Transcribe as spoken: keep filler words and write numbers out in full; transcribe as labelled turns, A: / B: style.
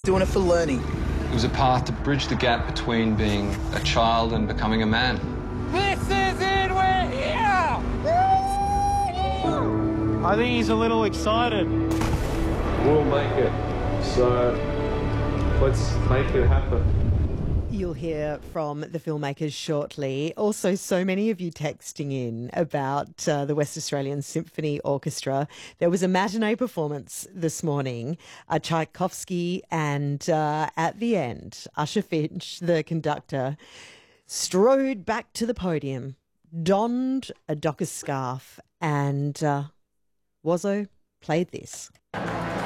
A: doing it for learning.
B: It was a path to bridge the gap between being a child and becoming a man.
C: This is it, we're here! I think he's a little excited.
D: We'll make it, so let's make it happen.
E: You'll hear from the filmmakers shortly. Also, so many of you texting in about uh, the West Australian Symphony Orchestra. There was a matinee performance this morning, uh, Tchaikovsky, and uh, at the end, Usher Finch, the conductor, strode back to the podium, donned a docker scarf, and uh, Wazzo played this.